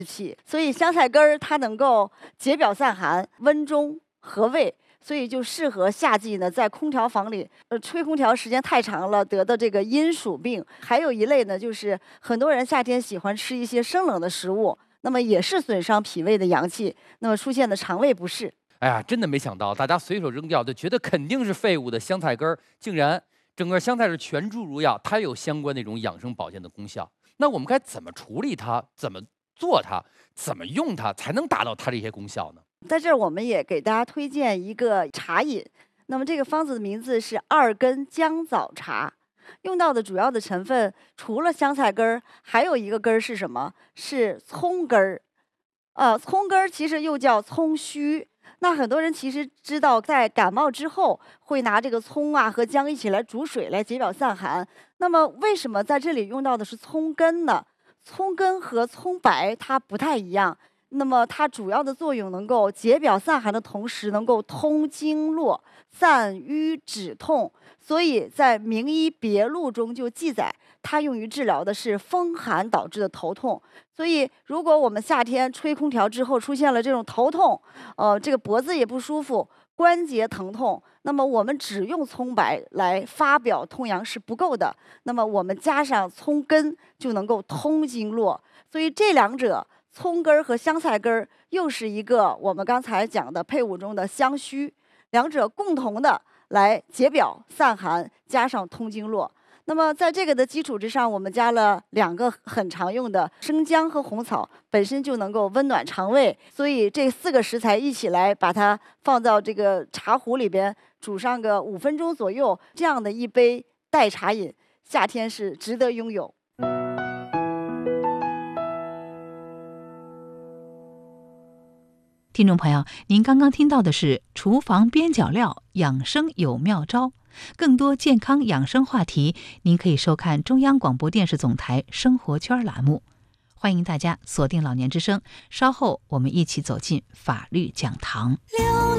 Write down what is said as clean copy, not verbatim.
气，所以香菜根儿它能够解表散寒、温中和胃。所以就适合夏季呢，在空调房里，吹空调时间太长了得的这个阴暑病。还有一类呢，就是很多人夏天喜欢吃一些生冷的食物，那么也是损伤脾胃的阳气，那么出现的肠胃不适。 哎呀，真的没想到，大家随手扔掉就觉得肯定是废物的香菜根儿，竟然整个香菜是全株如药，它有相关那种养生保健的功效。那我们该怎么处理它？怎么做它？怎么用它才能达到它这些功效呢？ 在这儿我们也给大家推荐一个茶饮，那么这个方子的名字是2根姜枣茶。用到的主要的成分除了香菜根儿，还有一个根儿是什么？是葱根儿。葱根儿其实又叫葱须。那很多人其实知道，在感冒之后会拿这个葱啊和姜一起来煮水来解表散寒。那么为什么在这里用到的是葱根呢？葱根和葱白它不太一样。那么它主要的作用能够解表散寒的同时，能够通经络、散瘀止痛。所以在《名医别录》中就记载，它用于治疗的是风寒导致的头痛。所以，如果我们夏天吹空调之后出现了这种头痛，这个脖子也不舒服，关节疼痛，那么我们只用葱白来发表痛阳是不够的，那么我们加上葱根就能够通经络。所以这两者，葱根儿和香菜根儿又是一个我们刚才讲的配伍中的相须，两者共同的来解表散寒，加上通经络。那么在这个的基础之上，我们加了2个很常用的生姜和红草，本身就能够温暖肠胃，所以这4个食材一起来把它放到这个茶壶里边煮上个5分钟左右，这样的一杯代茶饮，夏天是值得拥有。 听众朋友，您刚刚听到的是厨房边角料养生有妙招。更多健康养生话题，您可以收看中央广播电视总台生活圈栏目。欢迎大家锁定老年之声，稍后我们一起走进法律讲堂。